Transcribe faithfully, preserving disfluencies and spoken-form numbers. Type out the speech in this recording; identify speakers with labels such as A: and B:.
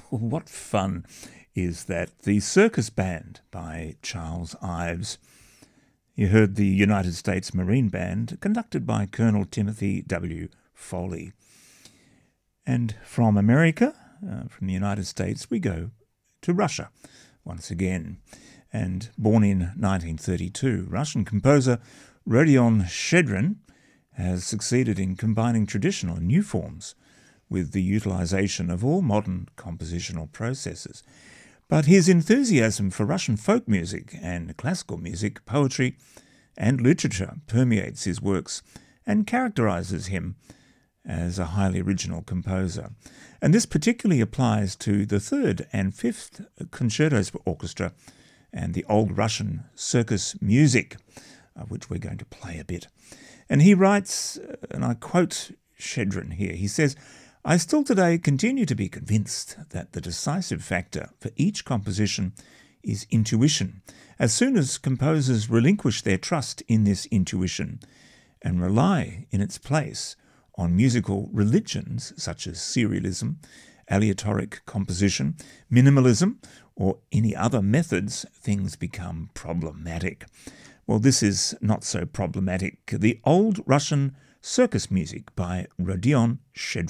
A: What fun is that? The Circus Band by Charles Ives. You heard the United States Marine Band, conducted by Colonel Timothy W. Foley. And from America, uh, from the United States, we go to Russia once again. And born in nineteen thirty-two, Russian composer Rodion Shchedrin has succeeded in combining traditional and new forms with the utilization of all modern compositional processes. But his enthusiasm for Russian folk music and classical music, poetry and literature permeates his works and characterizes him as a highly original composer. And this particularly applies to the third and fifth concertos for orchestra and the old Russian circus music, of which we're going to play a bit. And he writes, and I quote Shchedrin here, he says, "I still today continue to be convinced that the decisive factor for each composition is intuition. As soon as composers relinquish their trust in this intuition and rely in its place on musical religions such as serialism, aleatoric composition, minimalism, or any other methods, things become problematic." Well, this is not so problematic. The old Russian circus music by Rodion Shchedrin.